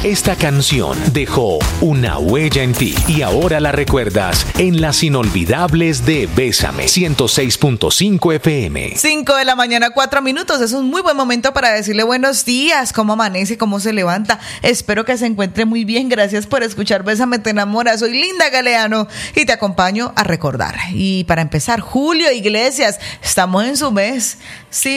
Esta canción dejó una huella en ti y ahora la recuerdas en las inolvidables de Bésame 106.5 FM. 5 de la mañana, 4 minutos. Es un muy buen momento para decirle buenos días, cómo amanece, cómo se levanta. Espero que se encuentre muy bien. Gracias por escuchar Bésame te enamora. Soy Linda Galeano y te acompaño a recordar. Y para empezar, Julio Iglesias, estamos en su mes. Sí.